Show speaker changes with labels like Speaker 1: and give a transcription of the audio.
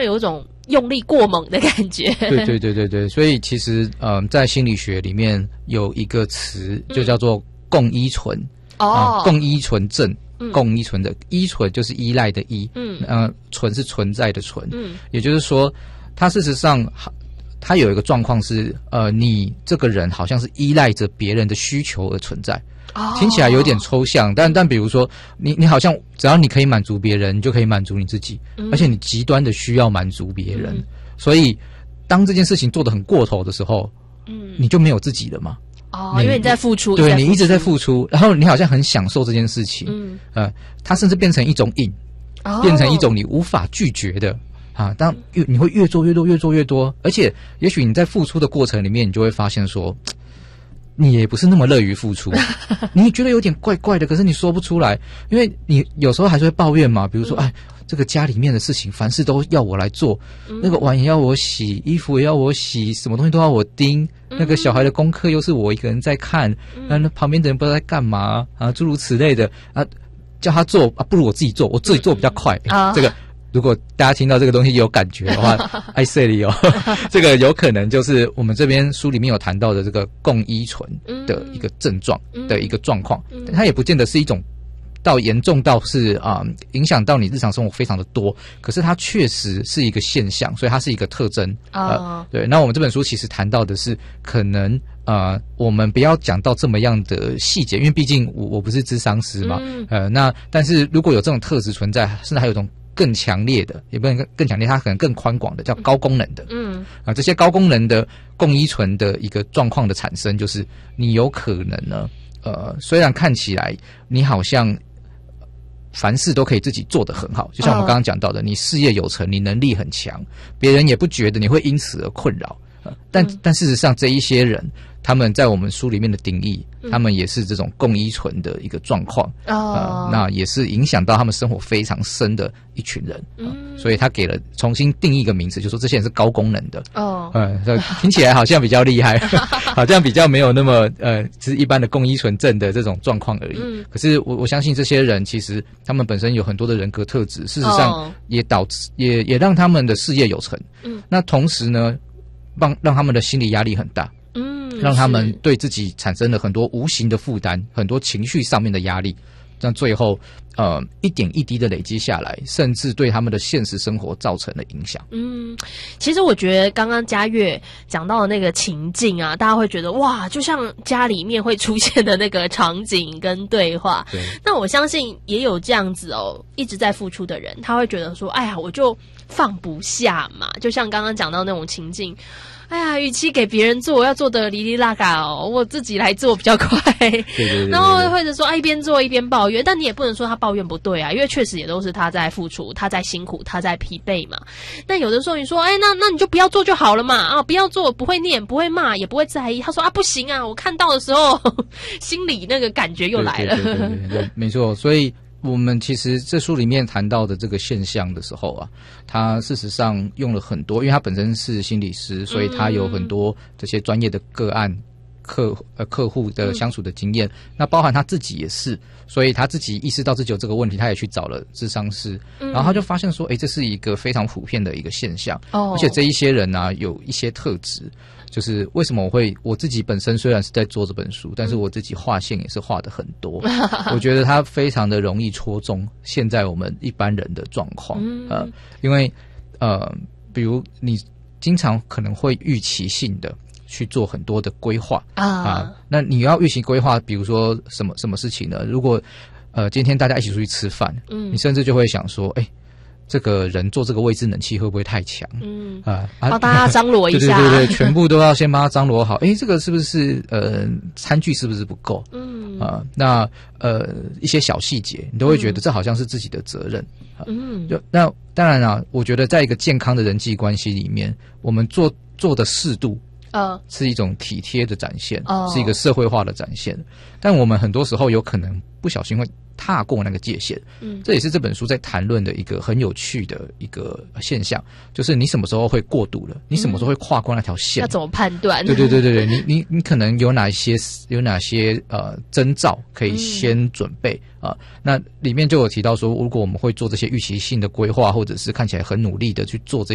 Speaker 1: 有一种用力过猛的感觉。
Speaker 2: 对，所以其实在心理学里面有一个词就叫做共依存。共依存症。共依存的依存就是依赖的依，存是存在的存，也就是说，它事实上它有一个状况是，你这个人好像是依赖着别人的需求而存在。听起来有点抽象，但比如说，你好像只要你可以满足别人，你就可以满足你自己，而且你极端的需要满足别人，所以当这件事情做得很过头的时候，你就没有自己了嘛。
Speaker 1: 因为你在付出，
Speaker 2: 对，你一直在付出，然后你好像很享受这件事情，它甚至变成一种瘾，变成一种你无法拒绝的当你会越做越多，越做越多，而且也许你在付出的过程里面，你就会发现说，你也不是那么乐于付出，你觉得有点怪怪的，可是你说不出来，因为你有时候还是会抱怨嘛，比如说，这个家里面的事情，凡事都要我来做，那个碗也要我洗，衣服也要我洗，什么东西都要我盯，那个小孩的功课又是我一个人在看，那旁边的人不知道在干嘛诸如此类的叫他做不如我自己做，我自己做比较快。这个如果大家听到这个东西有感觉的话，爱塞里这个有可能就是我们这边书里面有谈到的这个共依存的一个症状的一个状况，它也不见得是一种到严重到是影响到你日常生活非常的多，可是它确实是一个现象，所以它是一个特征。对，那我们这本书其实谈到的是可能我们不要讲到这么样的细节，因为毕竟我不是諮商师嘛。那但是如果有这种特质存在，甚至还有一种更强烈的，也不能更强烈，它可能更宽广的，叫高功能的。这些高功能的共依存的一个状况的产生，就是你有可能呢，虽然看起来你好像凡事都可以自己做得很好，就像我们刚刚讲到的，你事业有成，你能力很强，别人也不觉得你会因此而困扰。但事实上，这一些人，他们在我们书里面的定义，他们也是这种共依存的一个状况。那也是影响到他们生活非常深的一群人。所以他给了重新定义一个名词，就说这些人是高功能的。听起来好像比较厉害，好像比较没有那么只是一般的共依存症的这种状况而已。可是我相信这些人其实他们本身有很多的人格特质，事实上也导致也让他们的事业有成。那同时呢，让他们的心理压力很大。让他们对自己产生了很多无形的负担，很多情绪上面的压力，但最后一点一滴的累积下来，甚至对他们的现实生活造成了影响。
Speaker 1: 其实我觉得刚刚嘉悦讲到的那个情境啊，大家会觉得哇，就像家里面会出现的那个场景跟对话。那我相信也有这样子一直在付出的人，他会觉得说，哎呀，我就放不下嘛，就像刚刚讲到那种情境。哎呀，与其给别人做，我要做的哩哩啦嘎我自己来做比较快。对。然后或者说一边做一边抱怨，但你也不能说他抱怨不对啊，因为确实也都是他在付出，他在辛苦，他在疲惫嘛。但有的时候你说，那你就不要做就好了嘛，不要做，不会念，不会骂，也不会在意。他说不行啊，我看到的时候心里那个感觉又来了。
Speaker 2: 对，没错。所以我们其实这书里面谈到的这个现象的时候啊，他事实上用了很多，因为他本身是心理师，所以他有很多这些专业的个案客户的相处的经验，那包含他自己也是，所以他自己意识到自己有这个问题，他也去找了諮商师，然后他就发现说，这是一个非常普遍的一个现象，而且这一些人啊有一些特质。就是为什么我自己本身虽然是在做这本书，但是我自己画线也是画的很多。我觉得它非常的容易戳中现在我们一般人的状况。因为比如你经常可能会预期性的去做很多的规划那你要预期规划，比如说什么事情呢？如果今天大家一起出去吃饭，你甚至就会想说，这个人坐这个位置冷气会不会太强？
Speaker 1: 帮大家张罗一下。
Speaker 2: 对，全部都要先帮他张罗好。这个是不是餐具是不是不够？那一些小细节，你都会觉得这好像是自己的责任。那当然啦，我觉得在一个健康的人际关系里面，我们做的适度。是一种体贴的展现，是一个社会化的展现。但我们很多时候有可能不小心会踏过那个界限。这也是这本书在谈论的一个很有趣的一个现象，就是你什么时候会过度了，你什么时候会跨过那条线，
Speaker 1: 要怎么判断？
Speaker 2: 对，你可能有哪些征兆可以先准备那里面就有提到说，如果我们会做这些预期性的规划，或者是看起来很努力的去做这